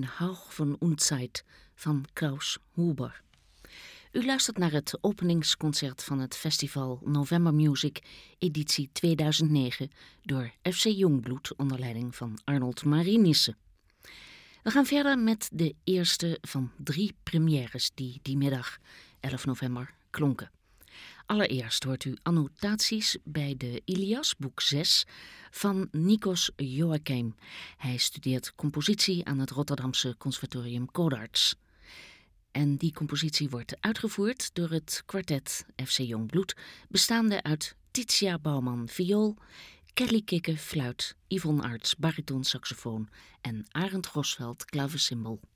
Hauch van Unzeit van Klaus Huber. U luistert naar het openingsconcert van het festival November Music editie 2009 door FC Jongbloed onder leiding van Arnold Marienissen. We gaan verder met de eerste van 3 premières die middag 11 november klonken. Allereerst hoort u annotaties bij de Ilias, boek 6, van Nikos Joachim. Hij studeert compositie aan het Rotterdamse Conservatorium Codarts. En die compositie wordt uitgevoerd door het kwartet FC Jongbloed, bestaande uit Titia Bouwman viool, Kelly Kikke fluit, Yvonne Arts bariton saxofoon en Arend Grosveld klavecimbal.